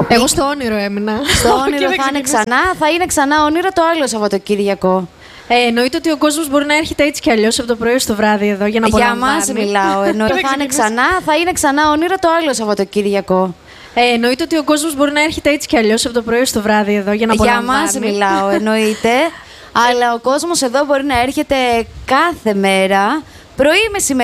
Εγώ στο όνειρο έμεινα. Στο όνειρο θα είναι ξανά, θα είναι ξανά όνειρο το άλλο Σαββατοκύριακο. Εννοείται ότι ο κόσμος μπορεί να έρχεται έτσι κι αλλιώς από το πρωί στο βράδυ εδώ για να Για απολαμβάνει. μας μιλάω. Εννοείται θα είναι ξανά όνειρο το άλλο Σαββατοκύριακο. Εννοείται ότι ο κόσμος μπορεί να έρχεται έτσι κι αλλιώς από το πρωί στο βράδυ εδώ για να απολαμβάνει. Για μας μιλάω, εννοείται. Αλλά ο κόσμος εδώ μπορεί να έρχεται κάθε μέρα, πρωί, μεσημέρι.